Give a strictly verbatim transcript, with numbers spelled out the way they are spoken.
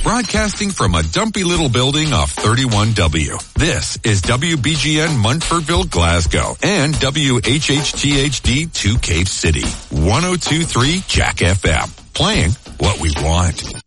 broadcasting from a dumpy little building off thirty-one W. This is W B G N Munfordville, Glasgow, and W H H T H D two Cape City. one oh two point three Jack F M. Playing what we want.